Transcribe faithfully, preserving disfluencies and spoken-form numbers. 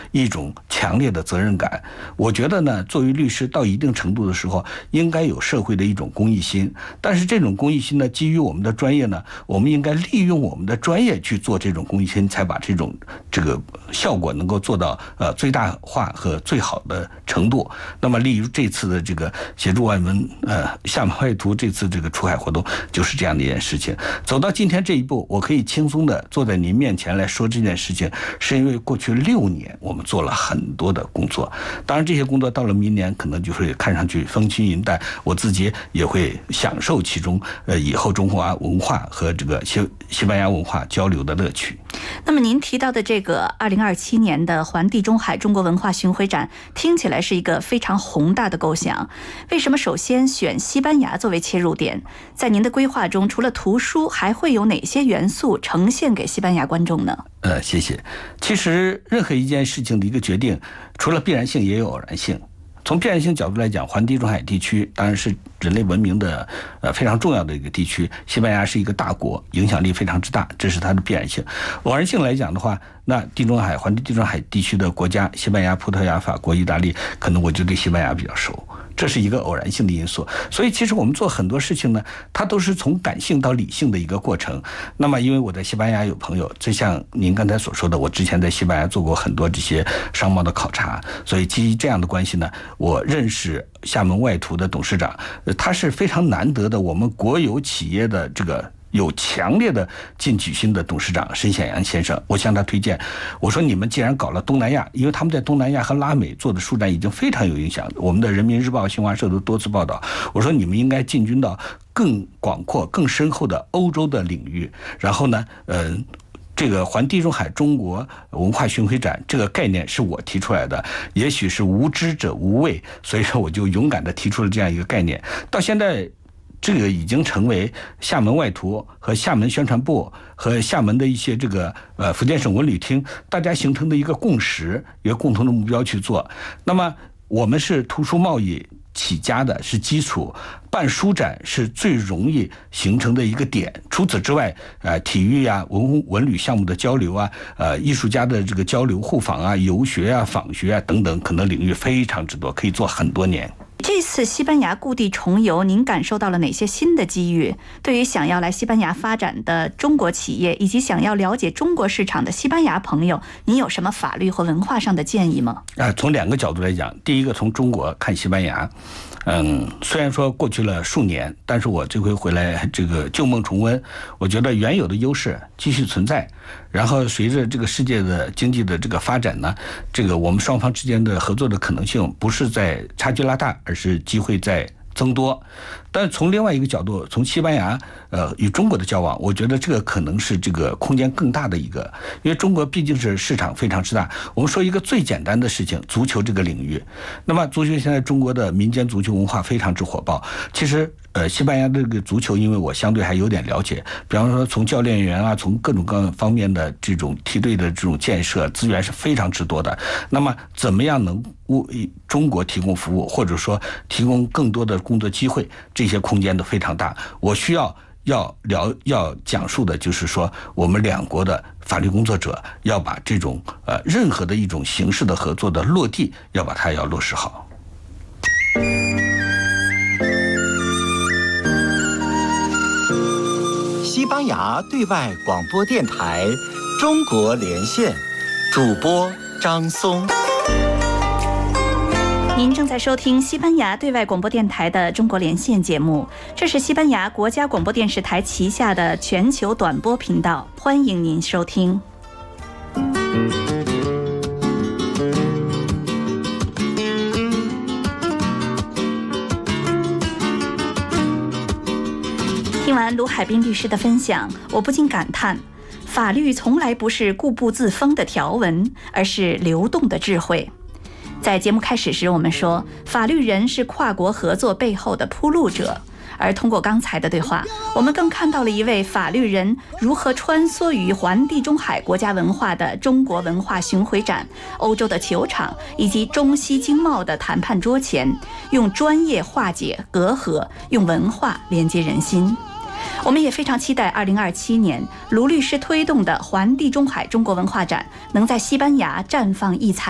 一种强烈的责任感。我觉得呢，作为律师到一定程度的时候，应该有社会的一种公益心。但是这种公益心呢，基于我们的专业呢，我们应该利用我们的专业去做这种公益心，才把这种这个效果能够做到呃最大化和最好的程度。那么，例如这次的这个协助外文呃厦门外图这次这个出海活动，就是这样的一件事情。走到今天这一步，我可以轻松的坐在您面前来说这件事情，是因为过去六年我们做了很多的工作。当然，这些工作到了明年可能就会看上去风轻云淡，我自己也会享受其中呃以后中华文化和这个西西班牙文化交流的乐趣。 那么您提到的这个二零二七年的环地中海中国文化巡回展，听起来是一个非常宏大的构想。为什么首先选西班牙作为切入点？在您的规划中，除了图书，还会有哪些元素呈现给西班牙观众呢？ 呃，谢谢。其实任何一件事情的一个决定，除了必然性，也有偶然性。从必然性角度来讲，环地中海地区当然是人类文明的呃非常重要的一个地区。西班牙是一个大国，影响力非常之大，这是它的必然性。偶然性来讲的话，那地中海环地中海地区的国家，西班牙、葡萄牙、法国、意大利，可能我就对西班牙比较熟。这是一个偶然性的因素，所以其实我们做很多事情呢，它都是从感性到理性的一个过程。那么，因为我在西班牙有朋友，就像您刚才所说的，我之前在西班牙做过很多这些商贸的考察，所以基于这样的关系呢，我认识厦门外图的董事长，他是非常难得的我们国有企业的这个有强烈的进取心的董事长申显阳先生，我向他推荐，我说你们既然搞了东南亚，因为他们在东南亚和拉美做的书展已经非常有影响，我们的人民日报、新华社都多次报道，我说你们应该进军到更广阔、更深厚的欧洲的领域，然后呢，呃。这个环地中海中国文化巡回展这个概念是我提出来的，也许是无知者无畏，所以说我就勇敢地提出了这样一个概念。到现在，这个已经成为厦门外图和厦门宣传部和厦门的一些这个呃福建省文旅厅大家形成的一个共识，一个共同的目标去做。那么我们是图书贸易起家的，是基础，办书展是最容易形成的一个点。除此之外，呃，体育啊、文文旅项目的交流啊，呃，艺术家的这个交流、互访啊、游学啊、访学啊等等，可能领域非常之多，可以做很多年。 这次西班牙故地重游，您感受到了哪些新的机遇？对于想要来西班牙发展的中国企业，以及想要了解中国市场的西班牙朋友，您有什么法律和文化上的建议吗？ 啊，从两个角度来讲，第一个从中国看西班牙，嗯，虽然说过去了数年，但是我这回回来这个旧梦重温，我觉得原有的优势继续存在。然后随着这个世界的经济的这个发展呢，这个我们双方之间的合作的可能性不是在差距拉大，而是机会在增多。但从另外一个角度，从西班牙呃与中国的交往，我觉得这个可能是这个空间更大的一个，因为中国毕竟是市场非常之大。我们说一个最简单的事情，足球这个领域，那么足球现在中国的民间足球文化非常之火爆。其实呃西班牙的这个足球，因为我相对还有点了解，比方说从教练员啊，从各种各方面的这种梯队的这种建设资源是非常之多的。那么怎么样能为中国提供服务，或者说提供更多的工作机会，这些空间都非常大。我需要要聊要讲述的就是说，我们两国的法律工作者要把这种呃任何的一种形式的合作的落地，要把它要落实好。 西班牙对外广播电台中国连线，主播张松。 您正在收听西班牙对外广播电台的中国连线节目，这是西班牙国家广播电视台旗下的全球短波频道，欢迎您收听。听完卢海滨律师的分享，我不禁感叹，法律从来不是固步自封的条文，而是流动的智慧。在节目开始时，我们说法律人是跨国合作背后的铺路者，而通过刚才的对话，我们更看到了一位法律人如何穿梭于环地中海国家文化的中国文化巡回展、欧洲的球场以及中西经贸的谈判桌前，用专业化解隔阂，用文化连接人心。我们也非常期待二零二七年卢律师推动的环地中海中国文化展能在西班牙绽放异彩。